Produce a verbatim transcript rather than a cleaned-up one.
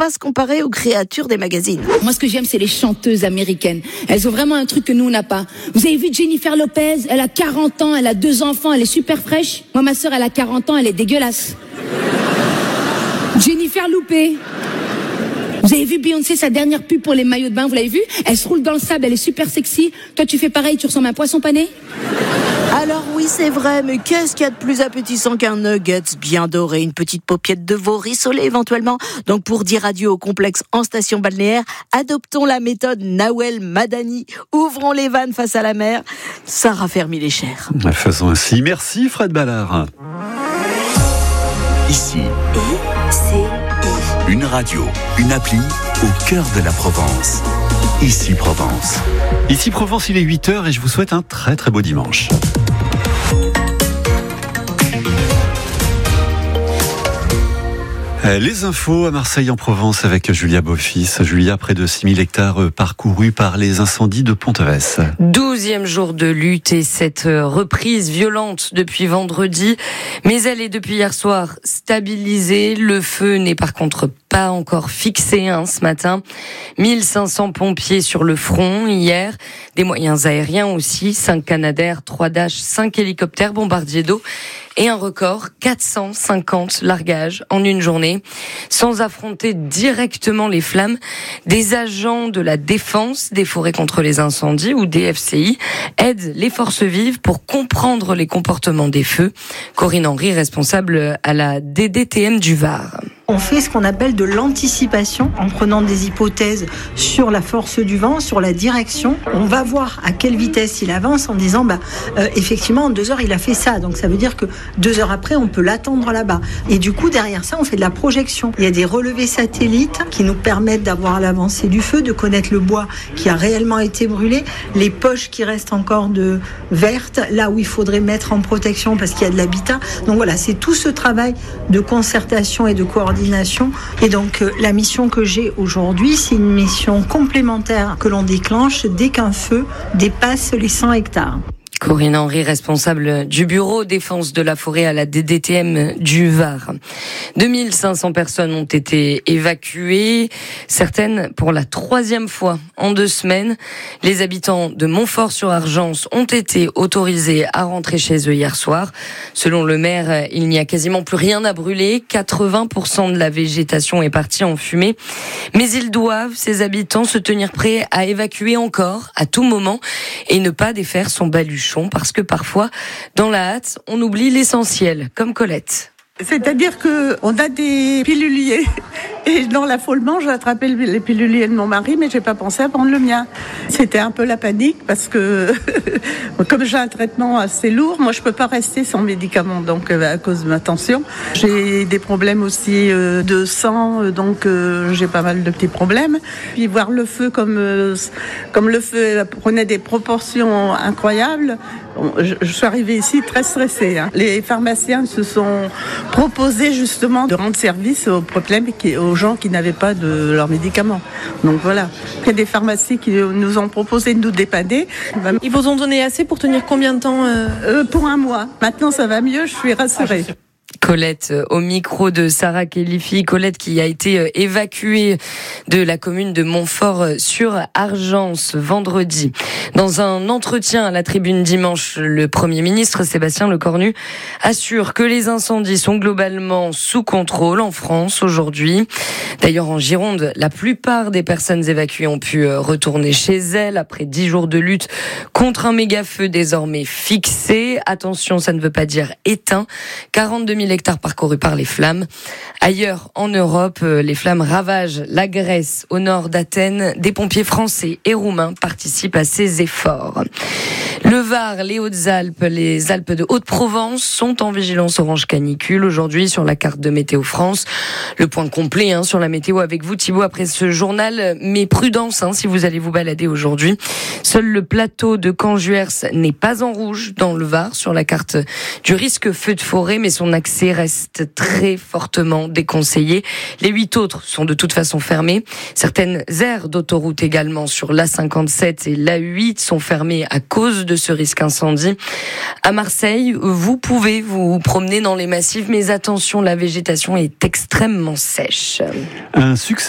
pas se comparer aux créatures des magazines. Moi, ce que j'aime, c'est les chanteuses américaines. Elles ont vraiment un truc que nous, on n'a pas. Vous avez vu Jennifer Lopez? Elle a quarante ans, elle a deux enfants, elle est super fraîche. Moi, ma sœur, elle a quarante ans, elle est dégueulasse. Jennifer Loupé. Vous avez vu Beyoncé, sa dernière pub pour les maillots de bain, vous l'avez vu? Elle se roule dans le sable, elle est super sexy. Toi, tu fais pareil, tu ressembles à un poisson pané? Alors oui, c'est vrai, mais qu'est-ce qu'il y a de plus appétissant qu'un nuggets bien doré, une petite paupiette de veau rissolée éventuellement? Donc pour dire adieu au complexe en station balnéaire, adoptons la méthode Nawel Madani. Ouvrons les vannes face à la mer, ça raffermit les chairs. Faisons ainsi. Merci Fred Ballard. Ici, Et c'est une radio, une appli au cœur de la Provence. Ici Provence. Ici Provence, il est huit heures et je vous souhaite un très très beau dimanche. Les infos à Marseille en Provence avec Julia Beaufils. Julia, près de six mille hectares parcourus par les incendies de Ponteves. Douzième jour de lutte et cette reprise violente depuis vendredi. Mais elle est depuis hier soir stabilisée. Le feu n'est par contre pas encore fixé hein, ce matin. mille cinq cents pompiers sur le front hier. Des moyens aériens aussi. cinq Canadair, trois Dash, cinq hélicoptères bombardiers d'eau. Et un record, quatre cent cinquante largages en une journée. Sans affronter directement les flammes, des agents de la défense des forêts contre les incendies ou D F C I aident les forces vives pour comprendre les comportements des feux. Corinne Henry, responsable à la D D T M du Var. On fait ce qu'on appelle de l'anticipation en prenant des hypothèses sur la force du vent, sur la direction. On va voir à quelle vitesse il avance en disant bah euh, effectivement en deux heures il a fait ça, donc ça veut dire que deux heures après on peut l'attendre là-bas. Et du coup derrière ça on fait de la projection. Il y a des relevés satellites qui nous permettent d'avoir l'avancée du feu, de connaître le bois qui a réellement été brûlé, les poches qui restent encore de vertes, là où il faudrait mettre en protection parce qu'il y a de l'habitat. Donc voilà, c'est tout ce travail de concertation et de coordination. Et donc euh, la mission que j'ai aujourd'hui, c'est une mission complémentaire que l'on déclenche dès qu'un feu dépasse les cent hectares. Corinne Henry, responsable du bureau défense de la forêt à la D D T M du Var. deux mille cinq cents personnes ont été évacuées, certaines pour la troisième fois en deux semaines. Les habitants de Montfort-sur-Argence ont été autorisés à rentrer chez eux hier soir. Selon le maire, il n'y a quasiment plus rien à brûler. quatre-vingts pour cent de la végétation est partie en fumée. Mais ils doivent, ces habitants, se tenir prêts à évacuer encore, à tout moment, et ne pas défaire son baluchon. Parce que parfois, dans la hâte, on oublie l'essentiel, comme Colette. C'est-à-dire qu'on a des piluliers. Et dans l'affolement, j'ai attrapé les piluliers de mon mari, mais j'ai pas pensé à prendre le mien. C'était un peu la panique parce que comme j'ai un traitement assez lourd, moi je peux pas rester sans médicaments, donc à cause de ma tension. J'ai des problèmes aussi de sang, donc j'ai pas mal de petits problèmes. Puis voir le feu comme comme le feu prenait des proportions incroyables. Je, je suis arrivée ici très stressée. Hein. Les pharmaciens se sont proposés justement de rendre service aux problèmes, qui, aux gens qui n'avaient pas de leurs médicaments. Donc voilà. Il y a des pharmacies qui nous ont proposé de nous dépanner. Ils vous ont donné assez pour tenir combien de temps euh... Euh, Pour un mois. Maintenant ça va mieux, je suis rassurée. Ah, Colette au micro de Sarah Kelifi. Colette qui a été évacuée de la commune de Montfort-sur-Argence vendredi. Dans un entretien à la Tribune dimanche, le Premier ministre Sébastien Lecornu assure que les incendies sont globalement sous contrôle en France aujourd'hui. D'ailleurs en Gironde, la plupart des personnes évacuées ont pu retourner chez elles après dix jours de lutte contre un méga-feu désormais fixé. Attention, ça ne veut pas dire éteint. quarante-deux mille hectares parcourus par les flammes. Ailleurs en Europe, les flammes ravagent la Grèce au nord d'Athènes. Des pompiers français et roumains participent à ces efforts. Le Var, les Hautes-Alpes, les Alpes de Haute-Provence sont en vigilance orange canicule aujourd'hui sur la carte de Météo France. Le point complet hein, sur la météo avec vous Thibaut après ce journal, mais prudence hein, si vous allez vous balader aujourd'hui. Seul le plateau de Canjuers n'est pas en rouge dans le Var sur la carte du risque feu de forêt, mais son accès reste très fortement déconseillé. Les huit autres sont de toute façon fermés. Certaines aires d'autoroute également sur l'A cinquante-sept et l'A huit sont fermées à cause de ce risque incendie. À Marseille, vous pouvez vous promener dans les massifs, mais attention, la végétation est extrêmement sèche. Un succès.